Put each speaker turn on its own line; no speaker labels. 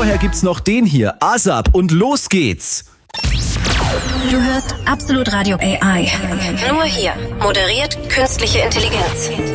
vorher gibt's noch den hier. ASAP und los geht's.
Du hörst Absolut Radio AI. Nur hier. Moderiert künstliche Intelligenz.